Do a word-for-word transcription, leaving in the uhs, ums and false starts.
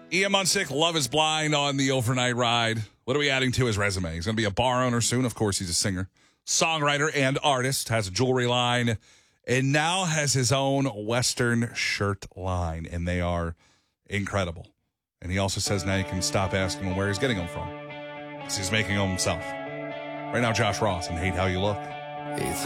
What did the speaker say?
Ian Munsick, Love is Blind on the overnight ride. What are we adding to his resume? He's going to be a bar owner soon. Of course, he's a singer, songwriter, and artist, has a jewelry line, and now has his own Western shirt line, and they are incredible. And he also says now you can stop asking him where he's getting them from, because he's making them himself. Right now, Josh Ross and Hate How You Look.